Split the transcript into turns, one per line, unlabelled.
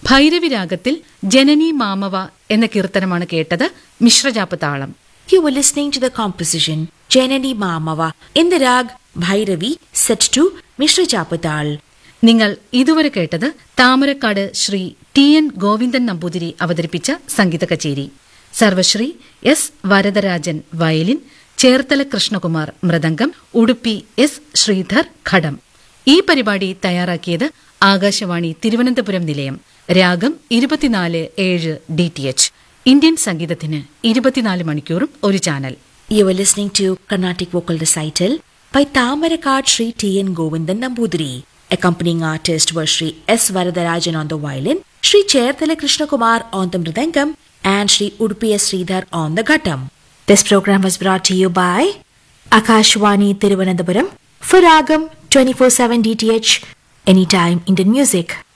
ഭൈരവി രാഗത്തിൽ ജനനി മാമവ എന്ന കീർത്തനമാണ് കേട്ടത്. മിശ്രജാപ്പ് താളം.
You were listening to the composition Janani Mamava in the rag Bhairavi set to Mishra Chapatal.
നിങ്ങൾ ഇതുവരെ കേട്ടത് താമരക്കാട് ശ്രീ ടി എൻ ഗോവിന്ദൻ നമ്പൂതിരി അവതരിപ്പിച്ച സംഗീത കച്ചേരി. സർവശ്രീ S Varadarajan violin, Cherthala Krishnakumar mridangam, Udupi S Sridhar ഘടം. ഈ പരിപാടി തയ്യാറാക്കിയത് ആകാശവാണി തിരുവനന്തപുരം നിലയം. രാഗം 24/7 DTH. ഇന്ത്യൻ സംഗീതത്തിന് 24 മണിക്കൂറും ഒരു channel.
You were listening to Carnatic Vocal Recital by Thamarakkad Sri T.N. Govindan Nambudiri. Accompanying artists were Sri S. Varadarajan on the violin, Sri Cherthala Krishnakumar on the mridangam, and Sri Udupi S. Sridhar on the ghattam. This program was brought to you by Akashwani Thiruvananthapuram for Ragam 24/7 DTH, anytime Indian music.